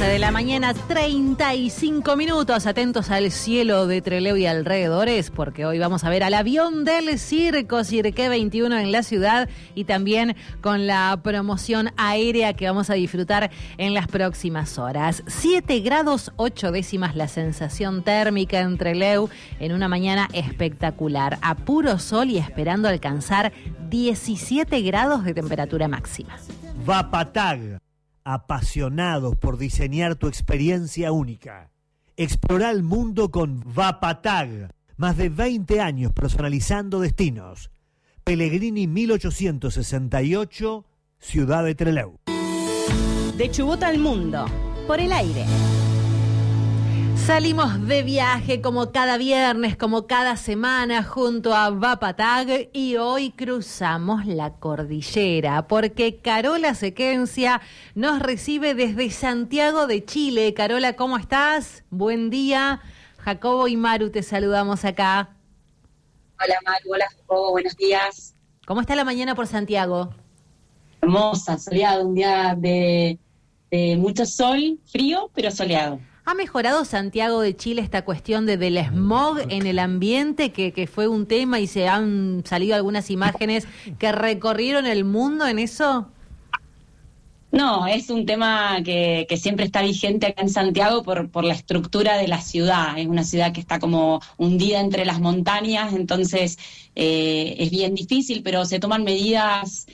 11 de la mañana, 35 minutos, atentos al cielo de Trelew y alrededores, porque hoy vamos a ver al avión del circo, Cirque 21 en la ciudad, y también con la promoción aérea que vamos a disfrutar en las próximas horas. 7 grados 8 décimas la sensación térmica en Trelew, en una mañana espectacular, a puro sol y esperando alcanzar 17 grados de temperatura máxima. Vapatag, apasionados por diseñar tu experiencia única. Explora el mundo con Vapatag, más de 20 años personalizando destinos. Pellegrini 1868, Ciudad de Trelew. De Chubut al mundo, por el aire. Salimos de viaje como cada viernes, como cada semana, junto a Vapatag, y hoy cruzamos la cordillera porque Carola Sequencia nos recibe desde Santiago de Chile. Carola, ¿cómo estás? Buen día. Jacobo y Maru te saludamos acá. Hola Maru, hola Jacobo, buenos días. ¿Cómo está la mañana por Santiago? Hermosa, soleado, un día de mucho sol, frío, pero soleado. ¿Ha mejorado Santiago de Chile esta cuestión del smog en el ambiente, que fue un tema y se han salido algunas imágenes que recorrieron el mundo en eso? No, es un tema que siempre está vigente acá en Santiago por la estructura de la ciudad. Es una ciudad que está como hundida entre las montañas, entonces es bien difícil, pero se toman medidas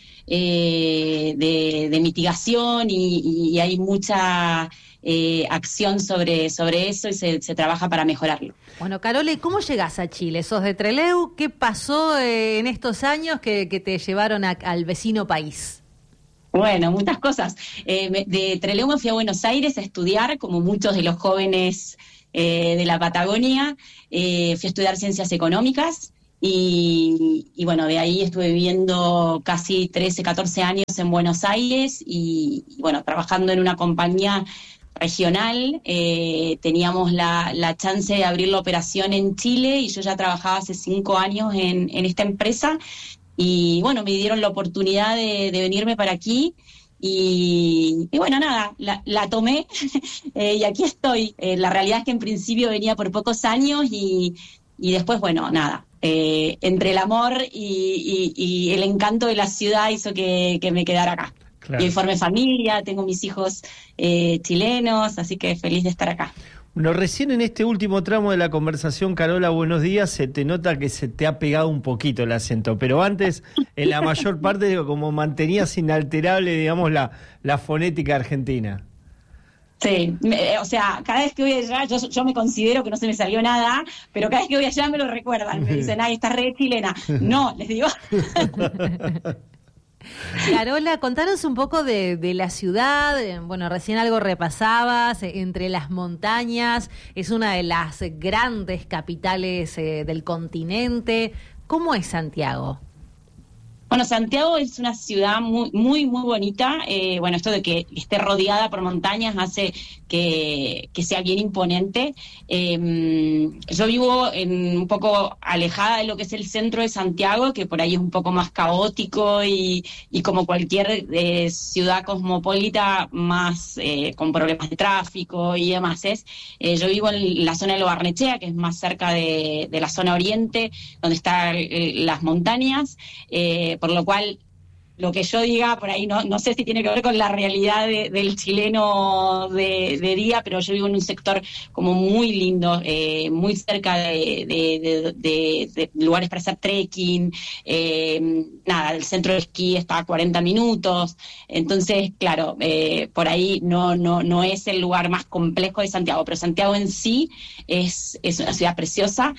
de mitigación y hay mucha acción sobre eso y se trabaja para mejorarlo. Bueno, Carole, ¿cómo llegás a Chile? ¿Sos de Trelew? ¿Qué pasó en estos años que te llevaron al vecino país? Bueno, muchas cosas. De Trelew me fui a Buenos Aires a estudiar, como muchos de los jóvenes de la Patagonia. Fui a estudiar Ciencias Económicas y bueno, de ahí estuve viviendo casi 13, 14 años en Buenos Aires y bueno, trabajando en una compañía regional. Teníamos la chance de abrir la operación en Chile y yo ya trabajaba hace 5 años en esta empresa. Y bueno, me dieron la oportunidad de venirme para aquí y bueno, nada, la tomé y aquí estoy. La realidad es que en principio venía por pocos años y después, bueno, nada, entre el amor y el encanto de la ciudad hizo que me quedara acá. Claro. Y formé familia, tengo mis hijos chilenos, así que feliz de estar acá. Bueno, recién en este último tramo de la conversación, Carola, buenos días, se te nota que se te ha pegado un poquito el acento, pero antes, en la mayor parte, como mantenías inalterable, digamos, la fonética argentina. Sí, o sea, cada vez que voy allá, yo me considero que no se me salió nada, pero cada vez que voy allá me lo recuerdan, me dicen, ay, estás re chilena. No, les digo... Carola, contanos un poco de la ciudad. Bueno, recién algo repasabas, entre las montañas, es una de las grandes capitales del continente. ¿Cómo es Santiago? Bueno, Santiago es una ciudad muy, muy, muy bonita. Bueno, esto de que esté rodeada por montañas hace que sea bien imponente. Yo vivo un poco alejada de lo que es el centro de Santiago, que por ahí es un poco más caótico y como cualquier ciudad cosmopolita, más con problemas de tráfico y demás. Yo vivo en la zona de Lo Barnechea, que es más cerca de la zona oriente, donde están las montañas. Por lo cual, lo que yo diga por ahí no sé si tiene que ver con la realidad del chileno de día, pero yo vivo en un sector como muy lindo, muy cerca de lugares para hacer trekking. Nada, el centro de esquí está a 40 minutos. Entonces, claro, por ahí no es el lugar más complejo de Santiago, pero Santiago en sí es una ciudad preciosa.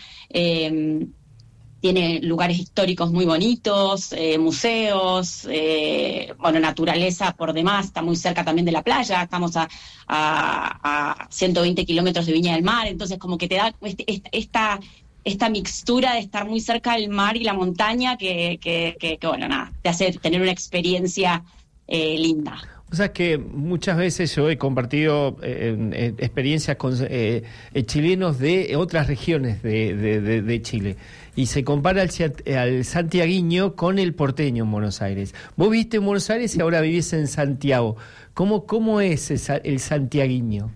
Tiene lugares históricos muy bonitos, museos, bueno, naturaleza por demás, está muy cerca también de la playa, estamos a 120 kilómetros de Viña del Mar, entonces como que te da esta mixtura de estar muy cerca del mar y la montaña que bueno, nada, te hace tener una experiencia linda. O sea, que muchas veces yo he compartido experiencias con chilenos de otras regiones de Chile, y se compara al santiagueño con el porteño en Buenos Aires. Vos viste en Buenos Aires y ahora vivís en Santiago. ¿Cómo es el santiagueño?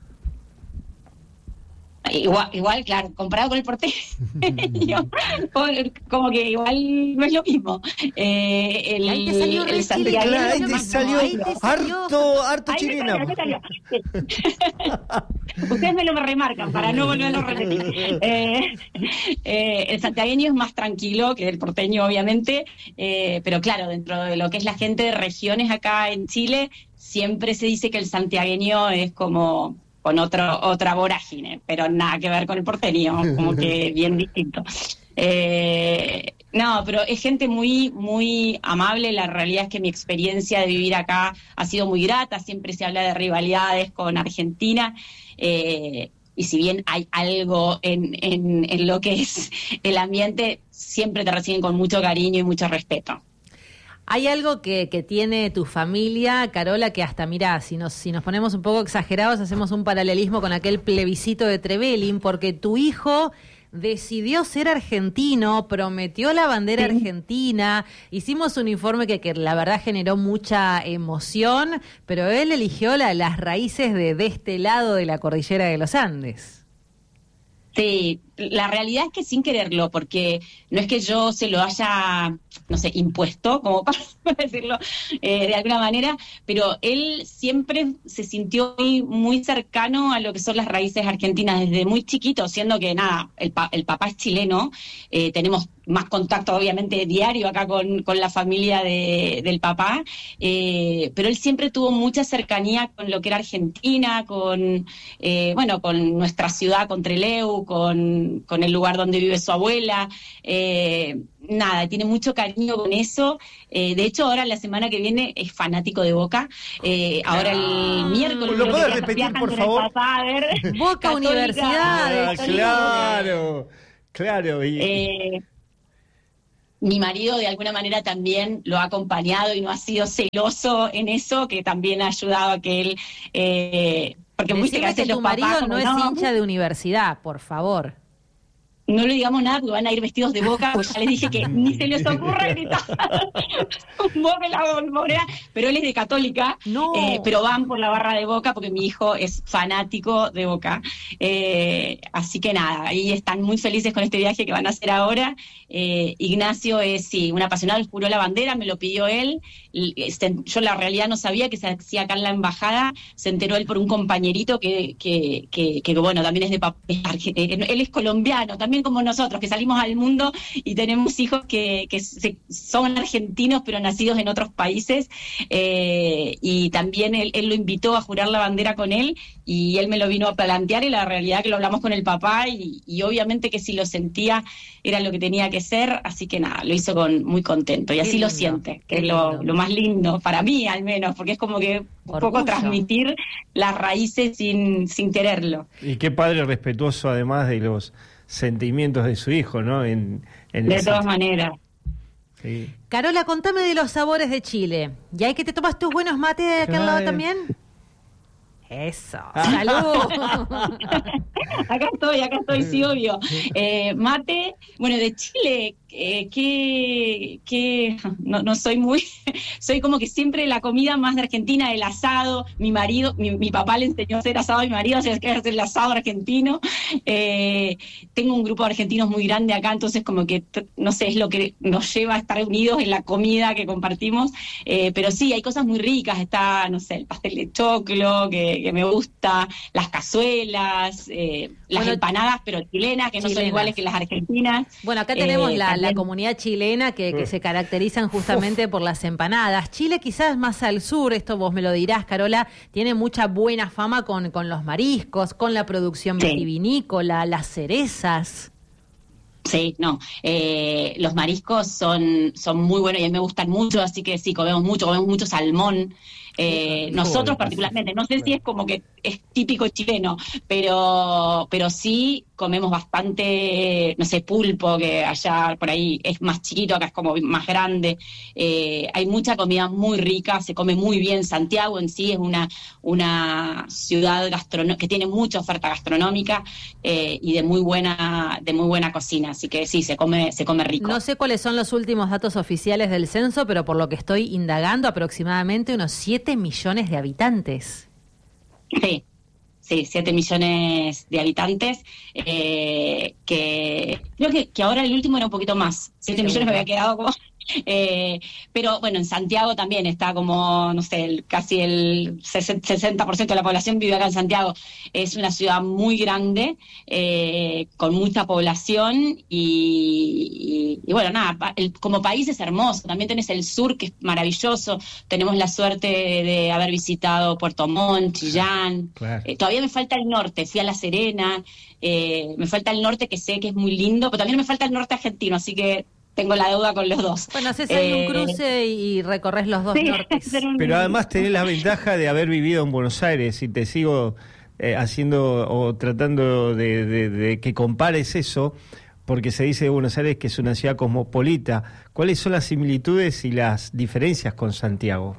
Igual, claro, comparado con el porteño, como que igual no es lo mismo. El santiagueño ahí te salió harto chileno. Ustedes me lo remarcan para no volverlo a repetir. El santiagueño es más tranquilo que el porteño, obviamente, pero claro, dentro de lo que es la gente de regiones acá en Chile, siempre se dice que el santiagueño es como con otra vorágine, pero nada que ver con el porteño, como que bien distinto. No, pero es gente muy, muy amable. La realidad es que mi experiencia de vivir acá ha sido muy grata. Siempre se habla de rivalidades con Argentina, y si bien hay algo en lo que es el ambiente, siempre te reciben con mucho cariño y mucho respeto. Hay algo que tiene tu familia, Carola, que hasta, mirá, si nos ponemos un poco exagerados, hacemos un paralelismo con aquel plebiscito de Trevelin, porque tu hijo decidió ser argentino, prometió la bandera argentina, hicimos un informe que la verdad generó mucha emoción, pero él eligió las raíces de este lado de la cordillera de los Andes. Sí, la realidad es que sin quererlo, porque no es que yo se lo haya, no sé, impuesto, como para decirlo de alguna manera, pero él siempre se sintió muy cercano a lo que son las raíces argentinas desde muy chiquito, siendo que nada, el papá es chileno, tenemos más contacto obviamente diario acá con la familia del papá, pero él siempre tuvo mucha cercanía con lo que era Argentina, con nuestra ciudad, con Trelew, con el lugar donde vive su abuela. Nada, tiene mucho cariño con eso. De hecho, ahora la semana que viene es fanático de Boca. Ahora el miércoles... ¿Lo puedes repetir, por favor? Papá, a ver, Boca Católica, Universidad. Claro. Mi marido de alguna manera también lo ha acompañado y no ha sido celoso en eso, que también ha ayudado a que él... porque viste que a veces tu los papás, marido no es hincha de universidad, por favor. No le digamos nada porque van a ir vestidos de Boca, pues ya les dije que ni se les ocurra gritar un Boca en la bombonera, pero él es de Católica, no. Pero van por la barra de Boca porque mi hijo es fanático de Boca. Así que nada, ahí están muy felices con este viaje que van a hacer ahora. Ignacio es, sí, un apasionado, él juró la bandera, me lo pidió él. Yo la realidad no sabía que se hacía acá en la embajada, se enteró él por un compañerito que bueno, también es él es colombiano, también como nosotros, que salimos al mundo y tenemos hijos que son argentinos pero nacidos en otros países, y también él lo invitó a jurar la bandera con él y él me lo vino a plantear, y la realidad que lo hablamos con el papá y obviamente que si lo sentía era lo que tenía que ser, así que nada, lo hizo muy contento y así lo siente, que es lo más lindo, para mí al menos, porque es como que un poco transmitir las raíces sin quererlo. Y qué padre respetuoso además de los sentimientos de su hijo, ¿no? De todas maneras. Sí. Carola, contame de los sabores de Chile. ¿Y hay que te tomas tus buenos mates de aquel lado también? Eso, salud. Acá estoy, sí, obvio. Mate, bueno, de Chile, no soy soy como que siempre la comida más de Argentina, el asado. Mi marido, mi papá le enseñó a hacer asado a mi marido, así que hacer el asado argentino. Tengo un grupo de argentinos muy grande acá, entonces como que, no sé, es lo que nos lleva a estar unidos en la comida que compartimos. Pero sí, hay cosas muy ricas, está, no sé, el pastel de choclo, que me gusta, las cazuelas, las empanadas, pero chilenas, que no son iguales que las argentinas. Bueno, acá tenemos la comunidad chilena que se caracterizan justamente por las empanadas. Chile quizás más al sur, esto vos me lo dirás, Carola, tiene mucha buena fama con los mariscos, con la producción vitivinícola, las cerezas. Sí, no, los mariscos son muy buenos y a mí me gustan mucho, así que sí, comemos mucho salmón. Nosotros particularmente, no sé si es como que es típico chileno, pero sí comemos bastante, no sé, pulpo, que allá por ahí es más chiquito, acá es como más grande. Hay mucha comida muy rica, se come muy bien. Santiago en sí es una ciudad que tiene mucha oferta gastronómica y de muy buena cocina, así que sí, se come rico. No sé cuáles son los últimos datos oficiales del censo, pero por lo que estoy indagando, aproximadamente unos 7 millones de habitantes. Sí, 7 millones de habitantes, que creo que ahora el último era un poquito más. 7 millones me había quedado como... pero bueno, en Santiago también está como, no sé, casi el 60% de la población vive acá en Santiago. Es una ciudad muy grande, con mucha población y bueno, nada, como país es hermoso. También tenés el sur, que es maravilloso. Tenemos la suerte de haber visitado Puerto Montt, Chillán. Claro. Todavía me falta el norte, fui a La Serena, me falta el norte, que sé que es muy lindo, pero también me falta el norte argentino, así que tengo la deuda con los dos. Bueno, haces ahí un cruce y recorres los dos nortes. Pero además tenés la ventaja de haber vivido en Buenos Aires, y te sigo haciendo o tratando de que compares eso, porque se dice de Buenos Aires que es una ciudad cosmopolita. ¿Cuáles son las similitudes y las diferencias con Santiago?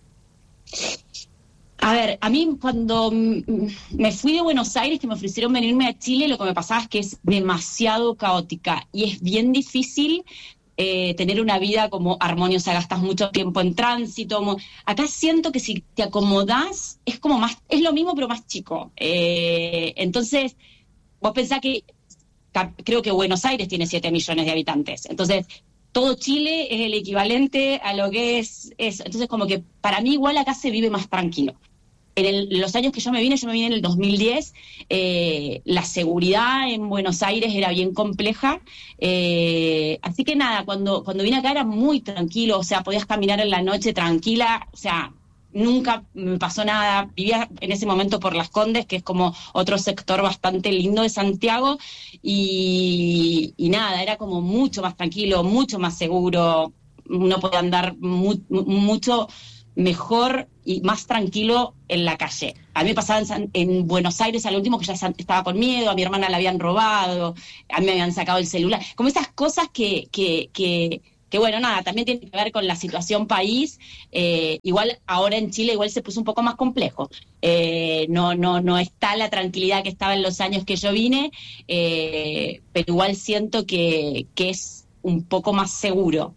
A ver, a mí cuando me fui de Buenos Aires, que me ofrecieron venirme a Chile, lo que me pasaba es que es demasiado caótica y es bien difícil tener una vida como armoniosa. Gastas mucho tiempo en tránsito. Acá siento que si te acomodás es como más, es lo mismo pero más chico. Entonces, vos pensás que creo que Buenos Aires tiene 7 millones de habitantes. Entonces, todo Chile es el equivalente a lo que es eso. Entonces, como que para mí igual acá se vive más tranquilo. Los años que yo me vine en el 2010, la seguridad en Buenos Aires era bien compleja, así que nada, cuando vine acá era muy tranquilo, o sea, podías caminar en la noche tranquila, o sea, nunca me pasó nada. Vivía en ese momento por Las Condes, que es como otro sector bastante lindo de Santiago, y nada, era como mucho más tranquilo, mucho más seguro, uno podía andar mucho mejor y más tranquilo en la calle. A mí me pasaba en Buenos Aires, al último, que ya estaba con miedo, a mi hermana la habían robado, a mí me habían sacado el celular, como esas cosas que bueno, nada, también tiene que ver con la situación país. Igual ahora en Chile igual se puso un poco más complejo. No está la tranquilidad que estaba en los años que yo vine, pero igual siento que es un poco más seguro.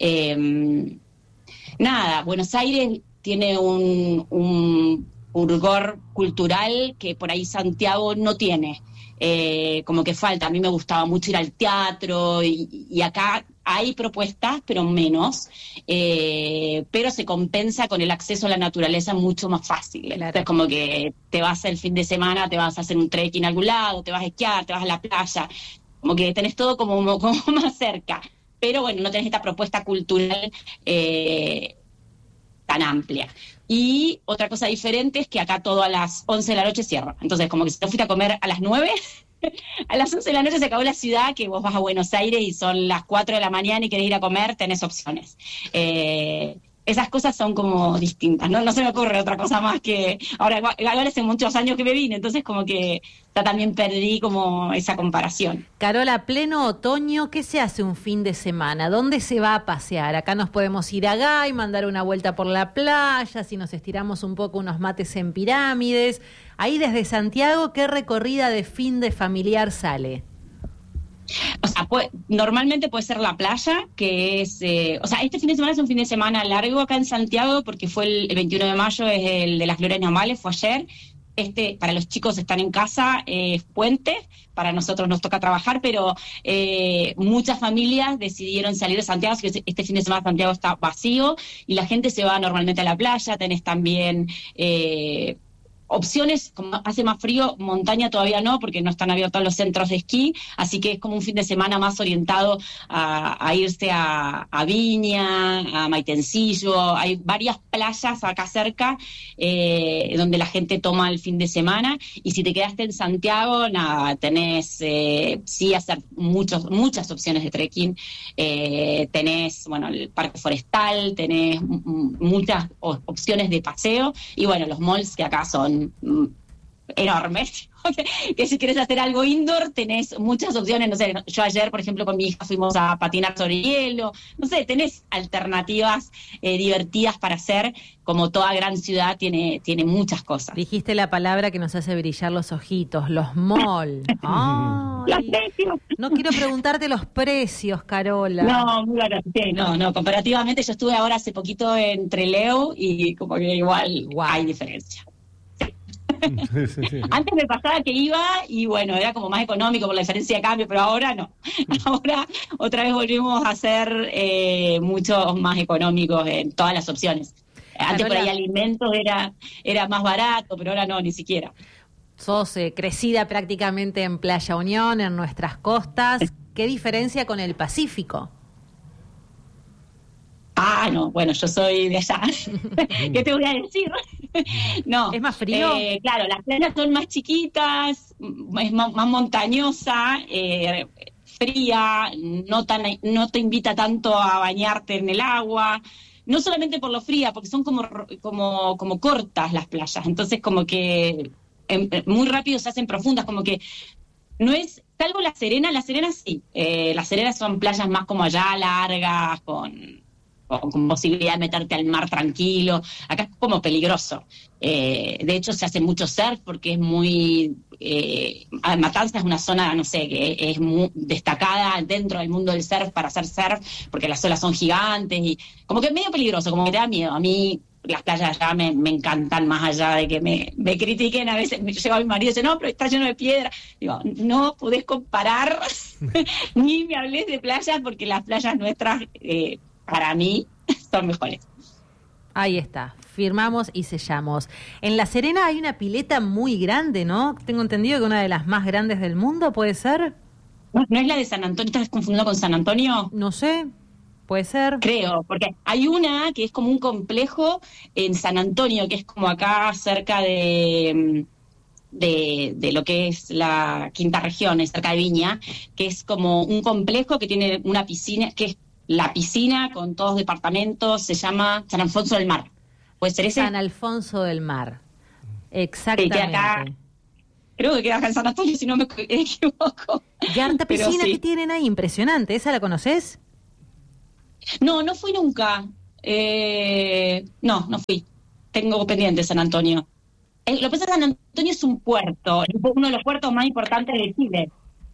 Nada, Buenos Aires tiene un fulgor cultural que por ahí Santiago no tiene. Como que falta. A mí me gustaba mucho ir al teatro y acá hay propuestas, pero menos, pero se compensa con el acceso a la naturaleza mucho más fácil. Claro. Entonces, como que te vas el fin de semana, te vas a hacer un trekking a algún lado, te vas a esquiar, te vas a la playa, como que tenés todo como más cerca. Pero bueno, no tenés esta propuesta cultural tan amplia. Y otra cosa diferente es que acá todo a las 11 de la noche cierra. Entonces, como que si te fuiste a comer a las 9, a las 11 de la noche se acabó la ciudad, que vos vas a Buenos Aires y son las 4 de la mañana y querés ir a comer, tenés opciones. Esas cosas son como distintas, ¿no? No se me ocurre otra cosa más que... Ahora hace muchos años que me vine, entonces como que ya también perdí como esa comparación. Carola, pleno otoño, ¿qué se hace un fin de semana? ¿Dónde se va a pasear? Acá nos podemos ir a Gay, mandar una vuelta por la playa, si nos estiramos un poco, unos mates en Pirámides. Ahí desde Santiago, ¿qué recorrida de fin de familiar sale? O sea, normalmente puede ser la playa, que es... o sea, este fin de semana es un fin de semana largo acá en Santiago, porque fue el 21 de mayo, es el de las glorias navales, fue ayer. Para los chicos están en casa, es puente, para nosotros nos toca trabajar, pero muchas familias decidieron salir de Santiago, así que este fin de semana Santiago está vacío, y la gente se va normalmente a la playa. Tenés también... opciones, como hace más frío, montaña todavía no, porque no están abiertos los centros de esquí, así que es como un fin de semana más orientado a irse a Viña, a Maitencillo. Hay varias playas acá cerca donde la gente toma el fin de semana, y si te quedaste en Santiago, nada, tenés sí hacer muchas opciones de trekking, tenés, bueno, el parque forestal, tenés muchas opciones de paseo, y bueno, los malls que acá son enormes. Que si quieres hacer algo indoor tenés muchas opciones, no sé, yo ayer por ejemplo con mi hija fuimos a patinar sobre hielo, no sé, tenés alternativas divertidas para hacer, como toda gran ciudad tiene muchas cosas. Dijiste la palabra que nos hace brillar los ojitos, los mall. Los precios. No quiero preguntarte los precios, Carola. No, muy barato. Sí, no, comparativamente yo estuve ahora hace poquito en Trelew y como que igual hay diferencia. Antes me pasaba que iba y bueno, era como más económico por la diferencia de cambio, pero ahora no. Ahora otra vez volvimos a ser mucho más económicos en todas las opciones. Antes por ahí alimentos era más barato, pero ahora no, ni siquiera. Sos crecida prácticamente en Playa Unión, en nuestras costas. ¿Qué diferencia con el Pacífico? No, bueno, yo soy de allá. ¿Qué te voy a decir? No. ¿Es más frío? Claro, las playas son más chiquitas, es más montañosa, fría, no te invita tanto a bañarte en el agua. No solamente por lo fría, porque son como cortas las playas. Entonces, como que muy rápido se hacen profundas, como que no es, salvo La Serena sí. Las Serenas son playas más como allá, largas, con posibilidad de meterte al mar tranquilo. Acá es como peligroso. De hecho, se hace mucho surf porque es muy... Matanza es una zona, no sé, que es muy destacada dentro del mundo del surf para hacer surf, porque las olas son gigantes y como que es medio peligroso, como que te da miedo. A mí las playas allá me encantan, más allá de que me critiquen. A veces me lleva mi marido y dice, no, pero está lleno de piedra. Digo, no podés comparar, ni me hables de playas, porque las playas nuestras... para mí, son mejores. Ahí está, firmamos y sellamos. En La Serena hay una pileta muy grande, ¿no? Tengo entendido que una de las más grandes del mundo, ¿puede ser? ¿No es la de San Antonio? ¿Estás confundiendo con San Antonio? No sé, puede ser. Creo, porque hay una que es como un complejo en San Antonio, que es como acá cerca de lo que es la quinta región, es cerca de Viña, que es como un complejo que tiene una piscina, que es la piscina con todos departamentos, se llama San Alfonso del Mar. ¿Puede ser ese? San Alfonso del Mar, exactamente. Que acá, creo que queda acá en San Antonio, si no me equivoco. Y harta piscina que tienen ahí, impresionante. ¿Esa la conoces? No fui nunca. No fui. Tengo pendiente San Antonio. Lo que pasa es que San Antonio es un puerto, uno de los puertos más importantes de Chile.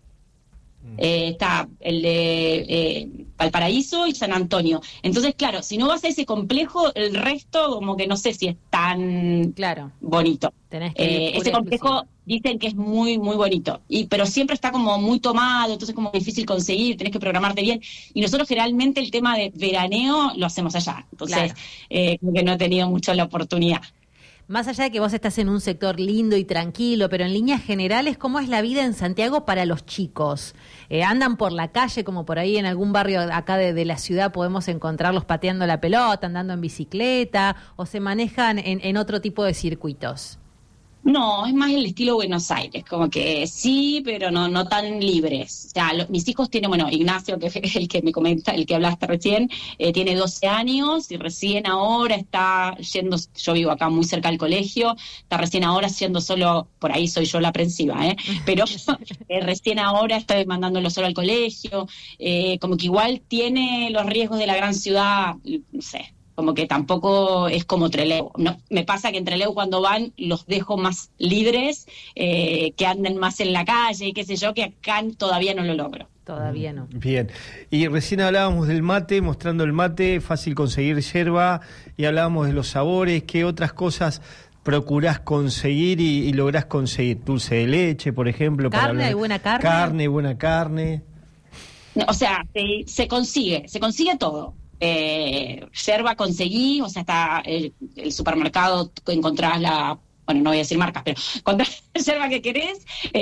Está el de Valparaíso y San Antonio. Entonces, claro, si no vas a ese complejo, el resto como que no sé si es tan bonito. Tenés que ese complejo dicen que es muy, muy bonito, pero siempre está como muy tomado, entonces como difícil conseguir, tenés que programarte bien. Y nosotros generalmente el tema de veraneo lo hacemos allá. Entonces, como que no he tenido mucho la oportunidad. Más allá de que vos estás en un sector lindo y tranquilo, pero en líneas generales, ¿cómo es la vida en Santiago para los chicos? ¿Andan por la calle, como por ahí en algún barrio acá de la ciudad podemos encontrarlos pateando la pelota, andando en bicicleta, o se manejan en otro tipo de circuitos? No, es más el estilo Buenos Aires, como que sí, pero no tan libres. O sea, mis hijos tienen, Ignacio, que es el que me comenta, el que hablaste recién, tiene 12 años y recién ahora está yendo, yo vivo acá muy cerca del colegio, está recién ahora yendo solo, por ahí soy yo la aprensiva, pero recién ahora está mandándolo solo al colegio, como que igual tiene los riesgos de la gran ciudad, no sé. Como que tampoco es como Trelew. No, me pasa que en Trelew cuando van los dejo más libres, que anden más en la calle, qué sé yo, que acá todavía no lo logro. Todavía no. Bien. Y recién hablábamos del mate, mostrando el mate, fácil conseguir yerba, y hablábamos de los sabores. ¿Qué otras cosas procurás conseguir y lográs conseguir? Dulce de leche, por ejemplo. ¿Carne? ¿Hay buena carne? Buena carne. O sea, se consigue todo. Yerba conseguí, o sea, está el supermercado, encontrás no voy a decir marcas, pero encontrás la yerba que querés.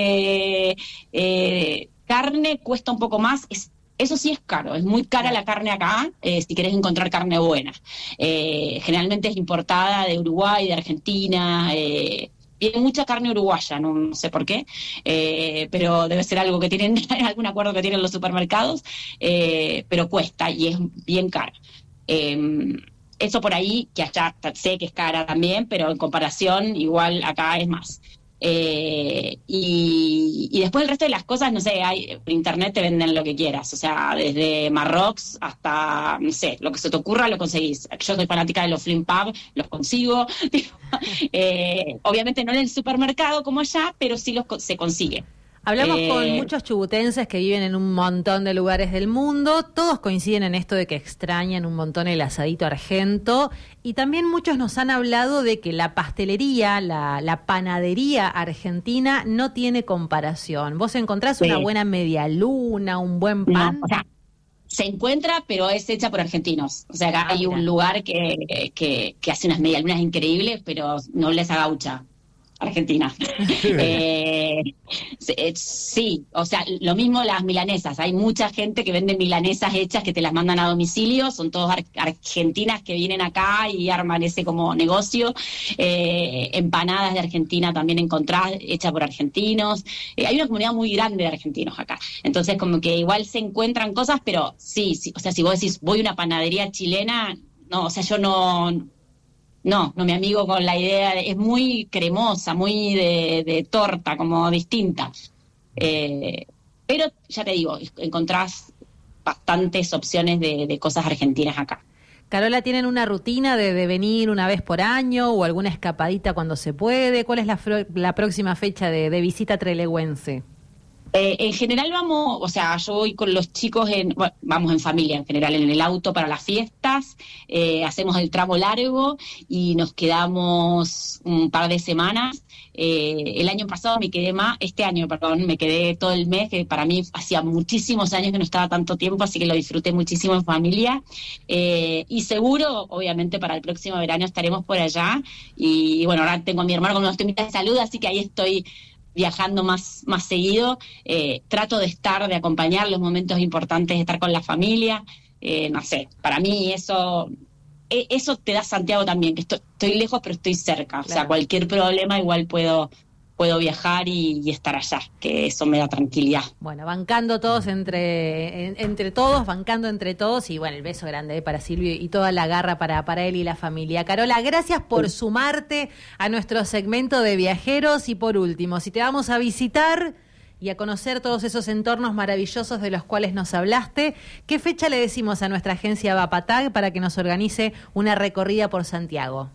Carne cuesta un poco más, eso sí es caro, es muy cara la carne acá, si querés encontrar carne buena. Generalmente es importada de Uruguay, de Argentina, viene mucha carne uruguaya, no sé por qué, pero debe ser algo que tienen, algún acuerdo que tienen los supermercados, pero cuesta y es bien cara. Eso por ahí, que allá sé que es cara también, pero en comparación igual acá es más. Y después el resto de las cosas, no sé, por internet te venden lo que quieras, o sea, desde Marrocks hasta, no sé, lo que se te ocurra lo conseguís. Yo soy fanática de los Flim Pub, los consigo. Obviamente no en el supermercado como allá, pero sí se consigue. Hablamos con muchos chubutenses que viven en un montón de lugares del mundo. Todos coinciden en esto de que extrañan un montón el asadito argento. Y también muchos nos han hablado de que la pastelería, la panadería argentina no tiene comparación. ¿Vos encontrás una buena media luna, un buen pan? No, o sea, se encuentra, pero es hecha por argentinos. O sea, acá hay un lugar que hace unas medialunas increíbles, pero no les agaucha. Argentina. Sí, o sea, lo mismo las milanesas. Hay mucha gente que vende milanesas hechas que te las mandan a domicilio. Son todos argentinas que vienen acá y arman ese como negocio. Empanadas de Argentina también encontrás, hechas por argentinos. Hay una comunidad muy grande de argentinos acá. Entonces, como que igual se encuentran cosas, pero sí, o sea, si vos decís, voy a una panadería chilena, no, o sea, yo no me amigo con la idea, es muy cremosa, muy de torta, como distinta. Pero ya te digo, encontrás bastantes opciones de cosas argentinas acá. Carola, ¿tienen una rutina de venir una vez por año o alguna escapadita cuando se puede? ¿Cuál es la próxima fecha de visita trelegüense? En general vamos, o sea, yo voy con los chicos, vamos en familia en general, en el auto para las fiestas, hacemos el tramo largo y nos quedamos un par de semanas. El año pasado este año me quedé todo el mes, que para mí hacía muchísimos años que no estaba tanto tiempo, así que lo disfruté muchísimo en familia. Y seguro, obviamente, para el próximo verano estaremos por allá. Y bueno, ahora tengo a mi hermano con unos temitas de salud, así que ahí estoy viajando más seguido. Trato de acompañar los momentos importantes, de estar con la familia. No sé, para mí eso te da Santiago también, que estoy lejos pero estoy cerca. Claro. O sea, cualquier problema igual puedo viajar y estar allá, que eso me da tranquilidad. Bueno, bancando todos entre todos, bancando entre todos, y bueno, el beso grande para Silvio y toda la garra para él y la familia. Carola, gracias por sumarte a nuestro segmento de viajeros, y por último, si te vamos a visitar y a conocer todos esos entornos maravillosos de los cuales nos hablaste, ¿qué fecha le decimos a nuestra agencia Vapatag para que nos organice una recorrida por Santiago?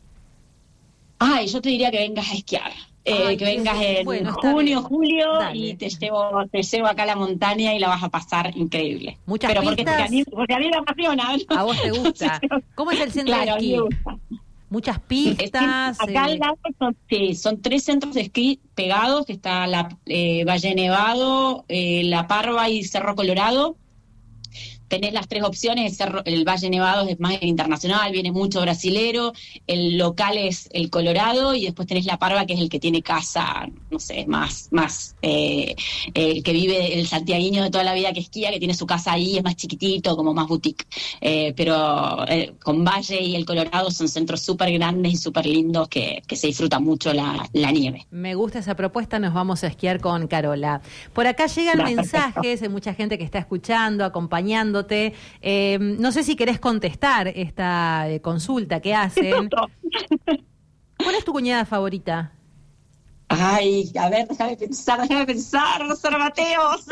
Yo te diría que vengas a esquiar. Que vengas en junio, julio. Dale. Y te llevo acá a la montaña y la vas a pasar increíble. Muchas pistas. Porque a mí me apasiona, ¿no? A vos te gusta. ¿Cómo es el centro de esquí? A mí me gusta. Muchas pistas. Acá al lado son 3 centros de esquí pegados, que está Valle Nevado, La Parva y Cerro Colorado. Tenés las 3 opciones. El Valle Nevado es más internacional, viene mucho brasilero, el local es el Colorado, y después tenés La Parva, que es el que tiene casa, no sé, más el que vive el santiagueño de toda la vida que esquía, que tiene su casa ahí, es más chiquitito, como más boutique. Pero con Valle y el Colorado son centros súper grandes y súper lindos que se disfruta mucho la nieve. Me gusta esa propuesta, nos vamos a esquiar con Carola. Por acá llegan mensajes de mucha gente que está escuchando, acompañándote. No sé si querés contestar esta consulta que hacen. ¿Cuál es tu cuñada favorita? Ay, a ver, déjame pensar, Rosa Mateos.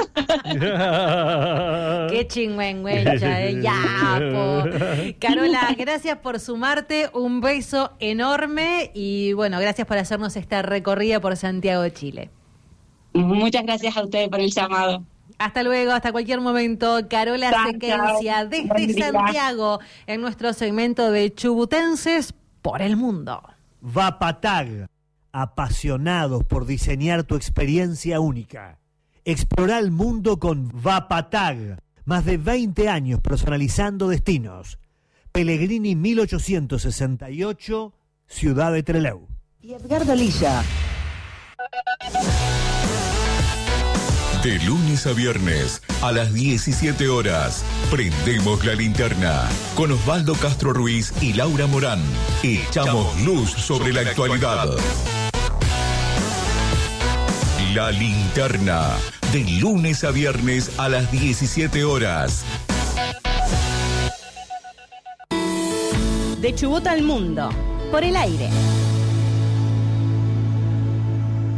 Qué chingüengüencha, Carola, gracias por sumarte, un beso enorme y bueno, gracias por hacernos esta recorrida por Santiago de Chile. Muchas gracias a ustedes por el llamado. Hasta luego, hasta cualquier momento. Carola Sequencia, desde Santiago, en nuestro segmento de Chubutenses por el Mundo. Vapatag, apasionados por diseñar tu experiencia única. Explora el mundo con Vapatag, más de 20 años personalizando destinos. Pellegrini 1868, Ciudad de Trelew. Y Edgardo Lilla. De lunes a viernes, a las 17 horas, prendemos la linterna con Osvaldo Castro Ruiz y Laura Morán. Echamos luz sobre la actualidad. La linterna, de lunes a viernes a las 17 horas. De Chubut al Mundo, por el aire.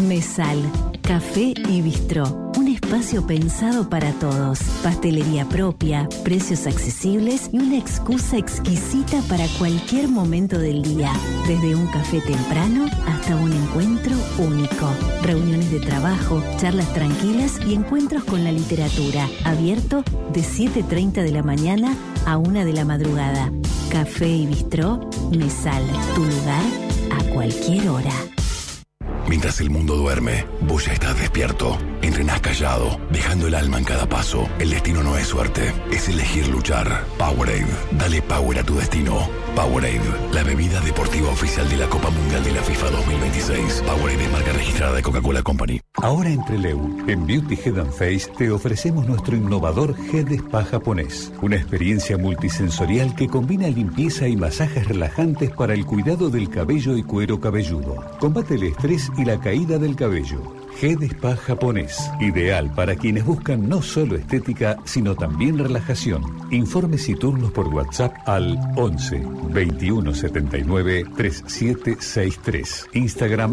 Mesal, café y bistró. Un espacio pensado para todos. Pastelería propia, precios accesibles y una excusa exquisita para cualquier momento del día. Desde un café temprano hasta un encuentro único. Reuniones de trabajo, charlas tranquilas y encuentros con la literatura. Abierto de 7:30 de la mañana a 1 de la madrugada. Café y bistró, Mesal. Tu lugar a cualquier hora. Mientras el mundo duerme, vos ya estás despierto. Entrenás callado, dejando el alma en cada paso. El destino no es suerte, es elegir luchar. Powerade, dale power a tu destino. Powerade, la bebida deportiva oficial de la Copa Mundial de la FIFA 2026. Powerade es marca registrada de Coca-Cola Company. Ahora en Trelew, en Beauty Head and Face, te ofrecemos nuestro innovador Head Spa japonés. Una experiencia multisensorial que combina limpieza y masajes relajantes para el cuidado del cabello y cuero cabelludo. Combate el estrés y la caída del cabello. Head Spa japonés, ideal para quienes buscan no solo estética, sino también relajación. Informes y turnos por WhatsApp al 11 21 79 3763. Instagram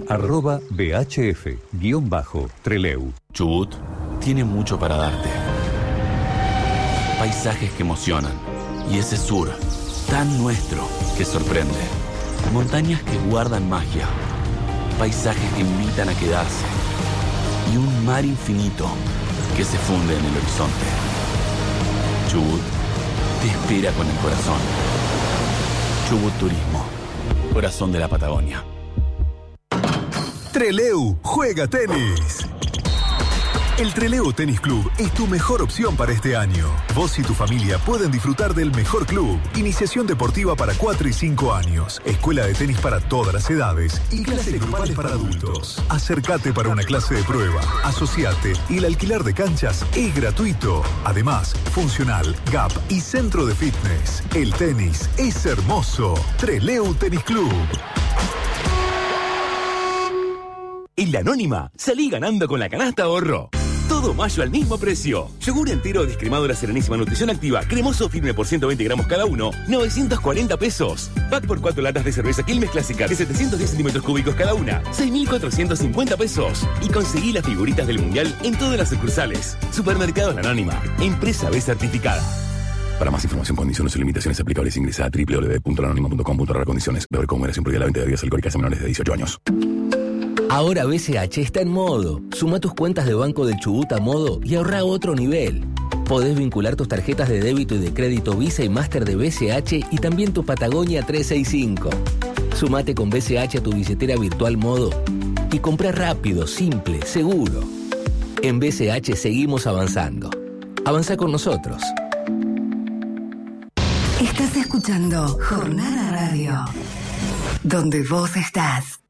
@BHF_Trelew. Chubut tiene mucho para darte. Paisajes que emocionan. Y ese sur, tan nuestro, que sorprende. Montañas que guardan magia. Paisajes que invitan a quedarse. Y un mar infinito que se funde en el horizonte. Chubut te espera con el corazón. Chubut Turismo, corazón de la Patagonia. Trelew juega tenis. El Trelew Tenis Club es tu mejor opción para este año. Vos y tu familia pueden disfrutar del mejor club. Iniciación deportiva para 4 y 5 años. Escuela de tenis para todas las edades. Y clases grupales para adultos. Acércate para una clase de prueba. Asociate y el alquiler de canchas es gratuito. Además, funcional, gap y centro de fitness. El tenis es hermoso. Trelew Tenis Club. En La Anónima, salí ganando con la canasta ahorro. Todo mayo al mismo precio. Yogur entero descremado La Serenísima Nutrición Activa, cremoso firme por 120 gramos cada uno, 940 pesos. Pack por 4 latas de cerveza Quilmes Clásica de 710 centímetros cúbicos cada una, 6.450 pesos. Y conseguí las figuritas del Mundial en todas las sucursales. Supermercados La Anónima, empresa B certificada. Para más información, condiciones y limitaciones aplicables, ingresa a www.lanonima.com.ar/condiciones. Beber con moderación, prohibida la venta de bebidas alcohólicas a menores de 18 años. Ahora BCH está en modo. Suma tus cuentas de Banco del Chubut a modo y ahorra a otro nivel. Podés vincular tus tarjetas de débito y de crédito Visa y Master de BCH y también tu Patagonia 365. Sumate con BCH a tu billetera virtual modo y comprá rápido, simple, seguro. En BCH seguimos avanzando. Avanza con nosotros. Estás escuchando Jornada Radio, donde vos estás.